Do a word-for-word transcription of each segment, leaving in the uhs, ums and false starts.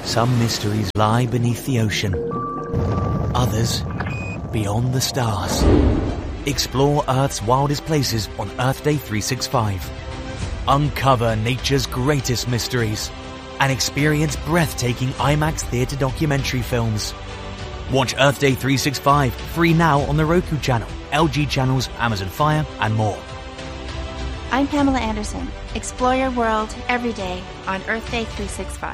Some mysteries lie beneath the ocean. Others, beyond the stars. Explore Earth's wildest places on Earth Day three sixty-five. Uncover nature's greatest mysteries and experience breathtaking IMAX theater documentary films. Watch Earth Day three sixty-five free now on the Roku channel, L G channels, Amazon Fire, and more. I'm Pamela Anderson. Explore your world every day on Earth Day three sixty-five.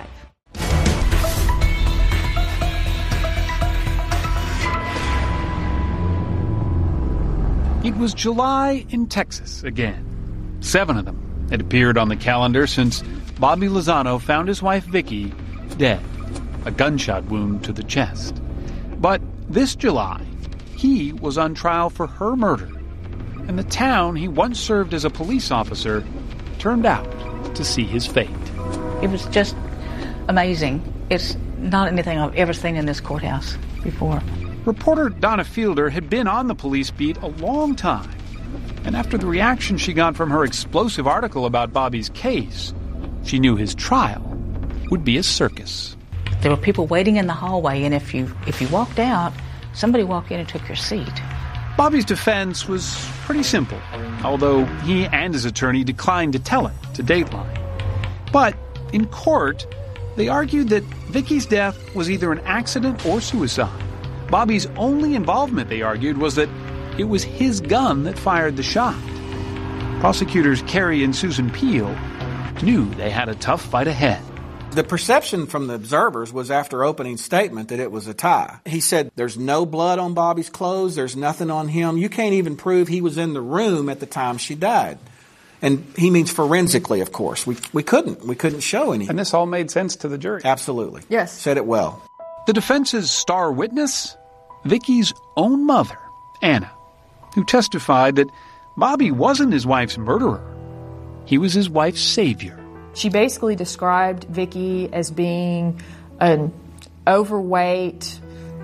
It was July in Texas again. Seven of them had appeared on the calendar since Bobby Lozano found his wife Vicky dead, a gunshot wound to the chest. But this July, he was on trial for her murder, and the town he once served as a police officer turned out to see his fate. It was just amazing. It's not anything I've ever seen in this courthouse before. Reporter Donna Fielder had been on the police beat a long time, and after the reaction she got from her explosive article about Bobby's case, she knew his trial would be a circus. There were people waiting in the hallway, and if you if you walked out, somebody walked in and took your seat. Bobby's defense was pretty simple, although he and his attorney declined to tell it to Dateline. But in court, they argued that Vicky's death was either an accident or suicide. Bobby's only involvement, they argued, was that it was his gun that fired the shot. Prosecutors Kerry and Susan Peel knew they had a tough fight ahead. The perception from the observers was after opening statement that it was a tie. He said there's no blood on Bobby's clothes, there's nothing on him. You can't even prove he was in the room at the time she died. And he means forensically, of course. We we couldn't. We couldn't show any. And this all made sense to the jury. Absolutely. Yes. Said it well. The defense's star witness? Vicky's own mother, Anna, who testified that Bobby wasn't his wife's murderer. He was his wife's savior. She basically described Vicky as being an overweight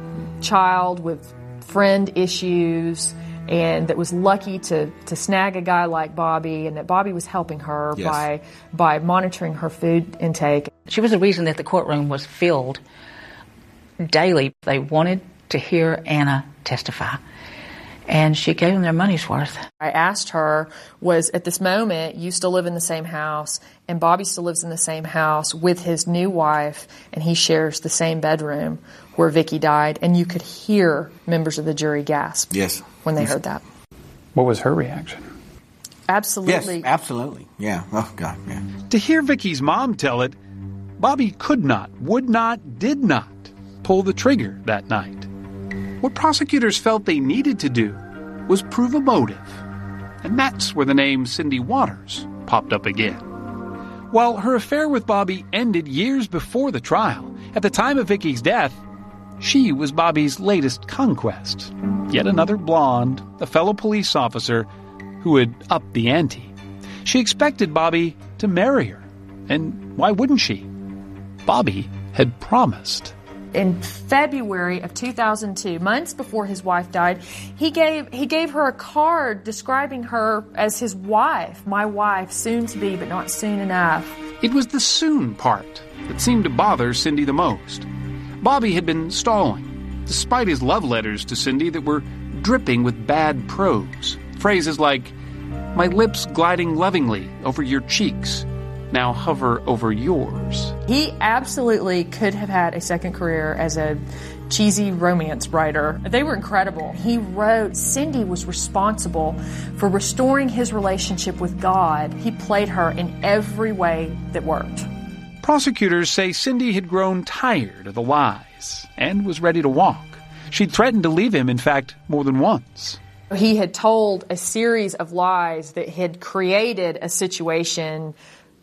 child with friend issues and that was lucky to, to snag a guy like Bobby, and that Bobby was helping her yes. by by monitoring her food intake. She was the reason that the courtroom was filled daily. They wanted to hear Anna testify, and she gave them their money's worth. I asked her, was at this moment, you still live in the same house, and Bobby still lives in the same house with his new wife, and he shares the same bedroom where Vicky died, and you could hear members of the jury gasp yes. when they yes. heard that. What was her reaction? Absolutely. Yes, absolutely. Yeah. Oh, God, yeah. To hear Vicky's mom tell it, Bobby could not, would not, did not pull the trigger that night. What prosecutors felt they needed to do was prove a motive. And that's where the name Cindy Waters popped up again. While her affair with Bobby ended years before the trial, at the time of Vicky's death, she was Bobby's latest conquest. Yet another blonde, a fellow police officer who had upped the ante. She expected Bobby to marry her. And why wouldn't she? Bobby had promised. In February of two thousand two, months before his wife died, he gave he gave her a card describing her as his wife, my wife, soon to be, but not soon enough. It was the soon part that seemed to bother Cindy the most. Bobby had been stalling, despite his love letters to Cindy that were dripping with bad prose. Phrases like, "My lips gliding lovingly over your cheeks, now hover over yours." He absolutely could have had a second career as a cheesy romance writer. They were incredible. He wrote Cindy was responsible for restoring his relationship with God. He played her in every way that worked. Prosecutors say Cindy had grown tired of the lies and was ready to walk. She'd threatened to leave him, in fact, more than once. He had told a series of lies that had created a situation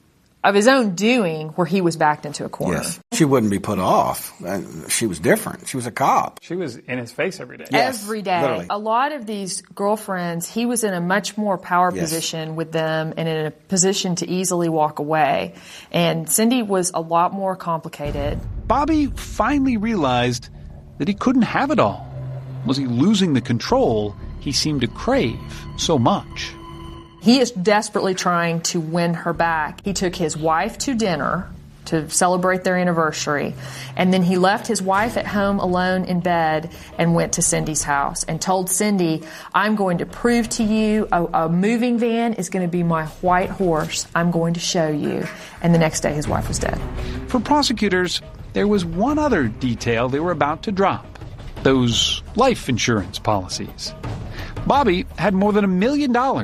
of his own doing where he was backed into a corner. Yes. She wouldn't be put off. She was different. She was a cop. She was in his face every day. Yes, every day. Literally. A lot of these girlfriends, he was in a much more power yes. position with them and in a position to easily walk away. And Cindy was a lot more complicated. Bobby finally realized that he couldn't have it all. Was he losing the control he seemed to crave so much? He is desperately trying to win her back. He took his wife to dinner to celebrate their anniversary. And then he left his wife at home alone in bed and went to Cindy's house and told Cindy, I'm going to prove to you a, a moving van is going to be my white horse. I'm going to show you. And the next day his wife was dead. For prosecutors, there was one other detail they were about to drop. Those life insurance policies. Bobby had more than a million dollars